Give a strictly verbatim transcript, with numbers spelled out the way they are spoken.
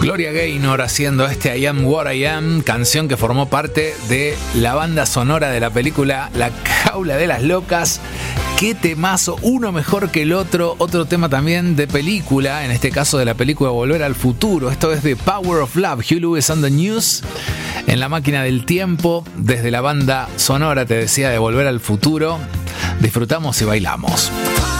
Gloria Gaynor haciendo este I Am What I Am, canción que formó parte de la banda sonora de la película La Jaula de las Locas. Qué temazo, uno mejor que el otro. Otro tema también de película, en este caso de la película Volver al Futuro. Esto es de Power of Love, Huey Lewis and the News, en la máquina del tiempo, desde la banda sonora, te decía, de Volver al Futuro. Disfrutamos y bailamos.